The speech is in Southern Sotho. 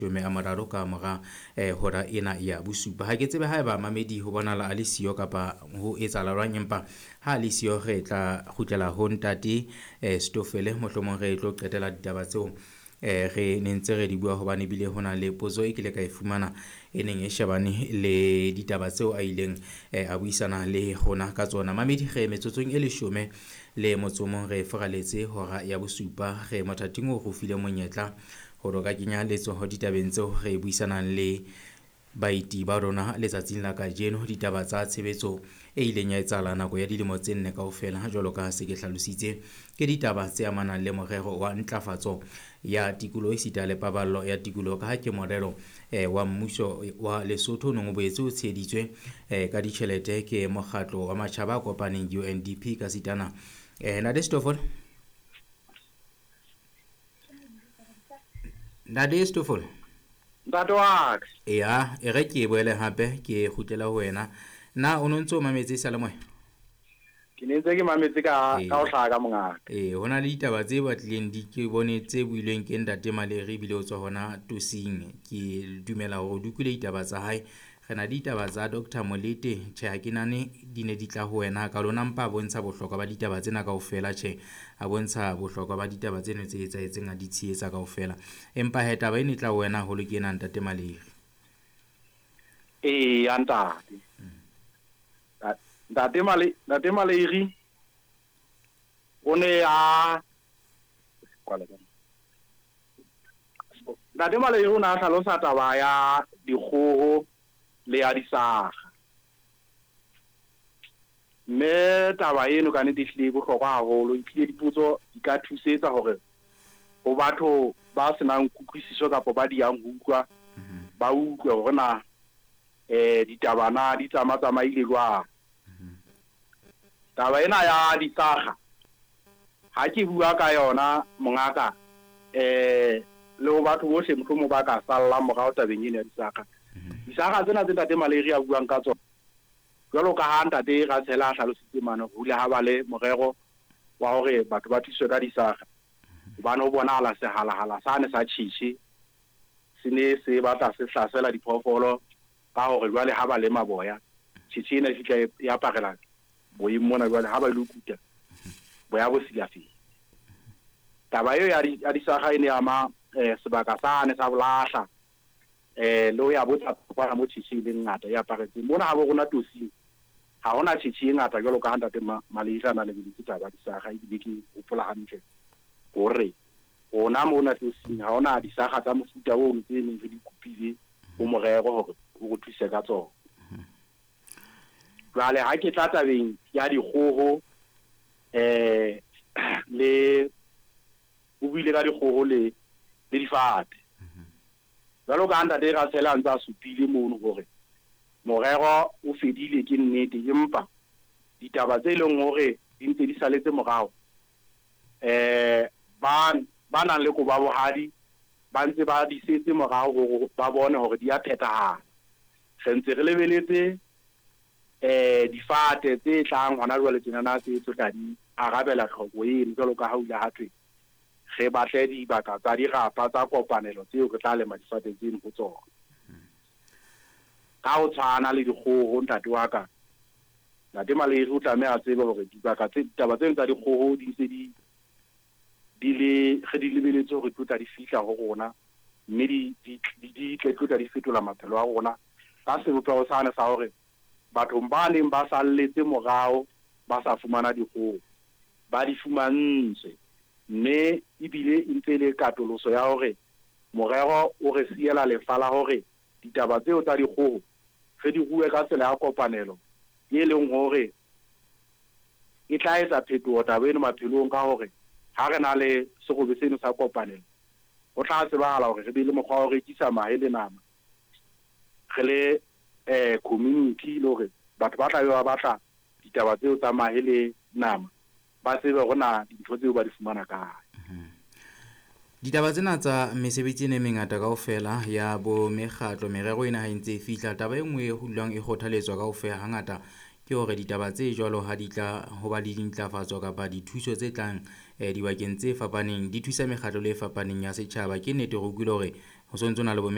a mararo ka mora hora ena ya bosupa. Ha ke tsebe ha eba mamedi ho bonala a le siyo kapa ho etsahala jwang, empa ha le siyo re tla kgutlela ho ntate Stofele, mohlomong re tlo qetela ditaba tseo re ne ntse re di bua, hobane bile ho na le potso e kile ka e fumana e neng e shebane le ditaba tseo a ileng a buisana le gona ka tsona. Mamedi, re metsotsong e 10 le motsomong re foraletse hora ya bosupa, re mothating o go file monyetla hore ka kenya letsoho ditabeng tseo re buisanang le baeti ba rona letsatsing la kajeno. Ditaba tsa tshebetso e ileng ya etsahala nako ya dilemo tse 4 kaofela, jwalo ka se ke hlalositse, ke ditaba tse amanang le morero wa ntlafatso ya tikoloho esita le paballo ya tikoloho, ka ha ke morero wa mmuso wa Lesotho neng o boetse o tsheditswe ka ditjhelete ke mokgatlo wa matjhaba a kopaneng UNDP ka sitana Ntate Stofole. Ntate Stofole. Ntate wa ka. Eya, e re ke boele hape ke kgutlela ho wena. Na o nontse o mametse sa le moya? Ke ne ntse ke mametse ka ho hlaha ka mongaka. Hona le ditaba tse batlileng di ke bone tse builweng ke Ntate Maleri bile o tswa hona Tosing. Ke dumela hore di kwile ditaba tsa hae. Re na ditaba tsa Dr. Molete, tjhe ha ke nane di ne di tla ho wena ka lona, mpa bontsha bohlokwa ba ditaba tsena kaofela, tjhe a bontsha bohlokwa ba ditaba tsena tse etsahetseng a di tshehetsa kaofela, empa he taba ene tla ho wena holo ke ena Ntate Maleri. Ya ntate. Ntate Maleri o ne a Ntate Maleri o na hlalosa taba ya dikgoho le ya disaga. Mme taba eno ka nnete ehlile bohlokwa haholo, ehlile dipotso di ka thusetsa hore ho batho ba senang kutlwisiso kapa ba di yang ho utlwa, ba utlwe hore na ditaba na di tsamaile jwang. Taba ena ya disaga ha ke bua ka yona mongaka, le ho batho bohle mohlomong ba ka sallang morao tabeng ena ya disaga. Disaga tsena tse Ntate Maleri a buang ka tsona, jwalo ka ha ntate ra tshela a hlalositse mane ho ile ha ba le morero wa hore batho ba thuswe ka disaga, hobane ho bonahala sehala sane sa tjhitjhi se ne se batla se hlasela diphoofolo ka hore jwale ha ba le maboya, tjhitjhi ena e fihla e aparela boyeng mona, jwale ha ba ile kuta boya bo silafeng. Taba eo ya disaga e ne ama sebaka sane sa Bolahla, le ho ya botsa kwana mo tjhitjhi le ngata e aparetseng mona ha bo rona Tosing. Ha hona tjhitjhi e ngata jwalo ka ha Ntate Maleri a na le ditaba disaga, ebile ke hopola hantle hore rona mona Tosing ha hona disaga tsa mofuta o tse neng re di kopile ho morero hore o re thuse ka tsona. Jwale ha ke tla tabeng ya dikgoho, le o buile ka dikgoho le difate. Jwalo ka ntate ra tshela ntse a supile mono hore morero o fedile ke nnete, empa ditaba tse leng hore di ntse di saletse morao, ba nang le kobabohadi ba ntse ba di setse morao hore ba bone hore di a phethahala. Re ntse re lebeletse difate tse tlang hona jwale tjenana tse tla di arabela tlhoko eno, jwalo ka ha o ile ha thwe re batle dibaka tsa dirapa tsa kopanelo tseo re tla lema difate tseno ho tsona. Ka ho tshwana le dikgoho ntate wa ka, Ntate Maleri o tlameha a tsebe hore ditaba tseno tsa dikgoho di ntse di lebeletse hore tlo tla di fihla ho rona, mme di tla di fetola maphelo a rona ka sebopeho sane sa hore bathong ba neng ba salletse morao ba sa fumana dikgoho ba di fumantshwe, mme ebile e ntse le katoloso ya hore morero o re siela lefa la hore ditaba tseo tsa dikgoho re di rue ka tsela ya kopanelo, e leng hore e tla etsa phetoho taba eno maphelong, ka hore ha re na le serobe seno sa kopanelo, ho tla tsebahala hore re be le mokgwa wa ho rekisa mahe le nama, re le community, le hore batho ba tla be ba batla ditaba tseo tsa mahe le nama ba tsebe hore na dintho tseo ba di fumana kae. Ditaba tsena tsa mesebetsi e mengata kaofela ya bo mekgatlo merero ena ha ntse e fihla, taba e nngwe e hulang e kgothaletswa kaofela hangata ke hore ditaba tse jwalo ha di tla ho ba le dintlafatso kapa dithuso tse tlang dibakeng tse fapaneng di thusa mekgatlo le fapaneng ya setjhaba. Ke nnete re utlwile hore ho sontso na le